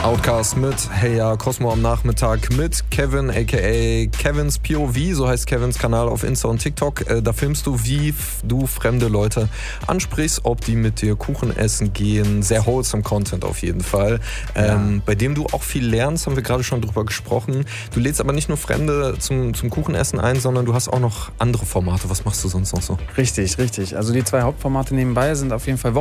Outcast mit Hey Ja, Cosmo am Nachmittag mit Kevin, a.k.a. Kevin's POV, so heißt Kevins Kanal auf Insta und TikTok. Da filmst du, wie du fremde Leute ansprichst, ob die mit dir Kuchen essen gehen. Sehr wholesome Content auf jeden Fall. Bei dem du auch viel lernst, haben wir gerade schon drüber gesprochen. Du lädst aber nicht nur Fremde zum Kuchenessen ein, sondern du hast auch noch andere Formate. Was machst du sonst noch so? Richtig. Also die 2 Hauptformate nebenbei sind auf jeden Fall